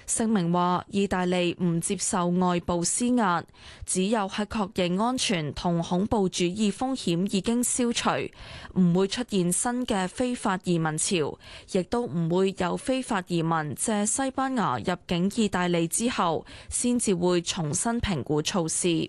聲明話，意大利唔接受外部施壓，只有喺確認安全同恐怖主義風險已經消除，唔會出現新嘅非法移民潮，亦都唔會有非法移民借西班牙入境意大利之後，先至會重新評估措施。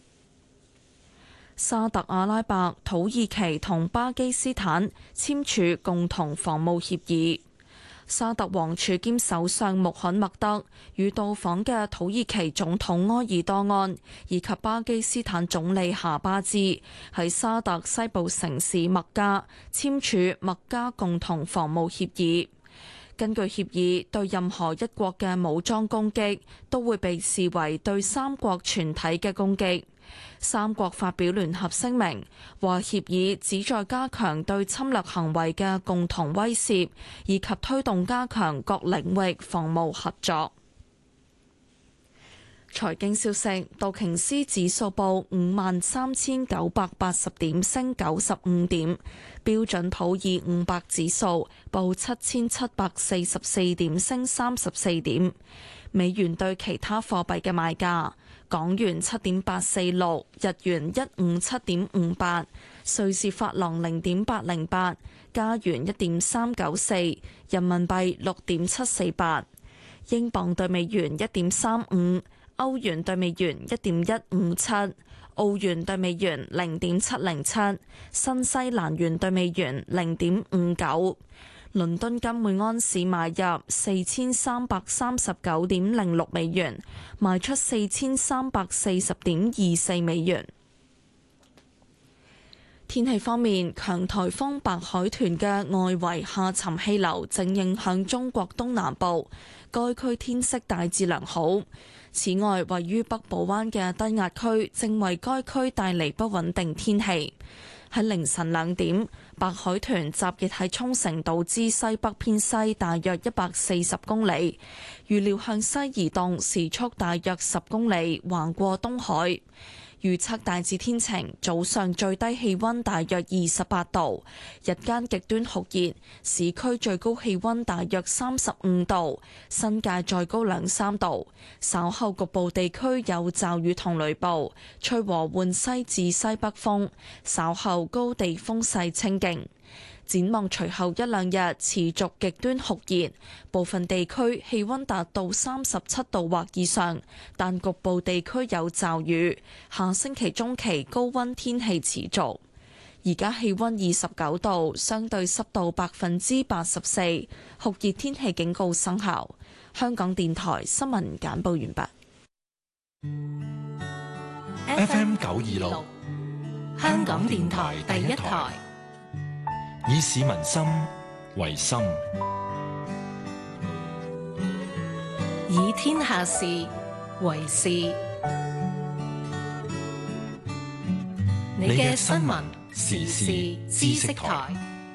沙特阿拉伯、土耳其同巴基斯坦簽署共同防務協議。沙特王儲兼首相穆罕默德與到訪嘅土耳其總統埃爾多安以及巴基斯坦總理夏巴茲喺沙特西部城市麥加簽署麥加共同防務協議。根據協議，對任何一國嘅武裝攻擊都會被視為對三國全體嘅攻擊。三國發表聯合聲明，話協議旨在加強對侵略行為嘅共同威懾，以及推動加強各領域防務合作。財經消息，道瓊斯指數報53,980點，升95點；標準普爾500指數報7,744點，升34點。美元對其他貨幣嘅賣價：港元7.846，日元157.58，瑞士法郎0.808，加元1.394，人民幣6.748，英鎊對美元1.35，歐元對美元1.157，澳元對美元0.707，新西蘭元對美元0.59。倫敦金每盎司買入4339.06美元，賣出4340.24美元。天氣方面，強颱風白海豚嘅外圍下沉氣流正影響中國東南部，該區天色大致良好。此外，位於北部灣嘅低壓區正為該區帶嚟不穩定天氣。喺凌晨2點，白海豚集結喺沖繩島之西北偏西大約140公里，預料向西移動，時速大約10公里，橫過東海。預測大致天晴，早上最低氣溫大約28度，日間極端酷熱，市區最高氣溫大約35度，新界再高2-3度。稍後局部地區有驟雨同雷暴，吹和緩西至西北風，稍後高地風勢清勁。展望隨後1-2日持續極端酷熱，部分地區氣溫達到37度或以上，但局部地區有驟雨。下星期中期高溫天氣持續。而家氣溫29度，相對濕度84%，酷熱天氣警告生效。香港電台新聞簡報完畢。 FM 926，香港電台第一台。以市民心為心， 以天下事為事。你嘅新聞時事知識台。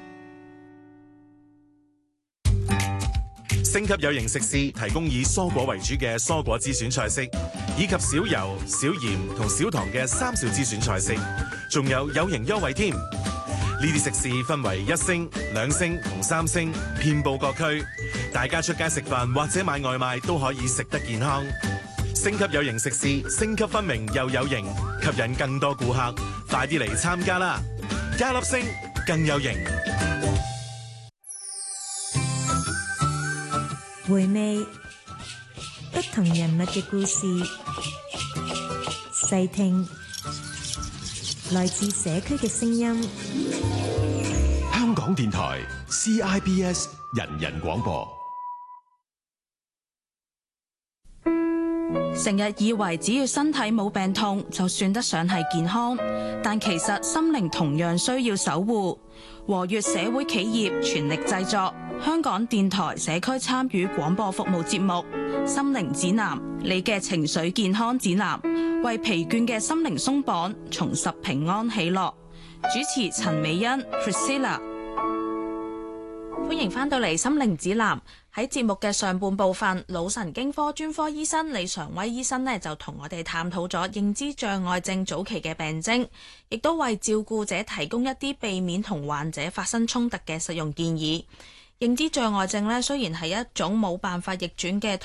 星級有型食肆提供以蔬果為主嘅蔬果之選菜式，以及少油、少鹽同少糖嘅3少之選菜式，仲有型優惠添。呢啲食肆分為1星、2星同3星，遍佈各區。大家出街食飯或者買外賣都可以食得健康。星級有型食肆，星級分明又有型，吸引更多顧客。快啲嚟參加啦！加粒星更有型。 回味不同人物嘅故事，細聽來自社區嘅聲音。 香港電台 CIBS 人人廣播。 成日以為只要身體冇病痛就算得上係健康，但其實心靈同樣需要守護。和悅社會企業全力製作香港電台社區參與廣播服務節目《心靈指南》，你嘅情緒健康指南，為疲倦嘅心靈鬆綁，重拾平安喜樂。主持陳美欣 Priscilla。 歡迎翻到嚟《心靈指南》。喺節目嘅上半部分，腦神經科專科醫生李常威醫生呢就同我哋探討咗認知障礙症早期嘅病徵，亦都為照顧者提供一啲避免同患者發生衝突嘅實用建議。認知障礙症呢雖然係一種冇辦法逆轉嘅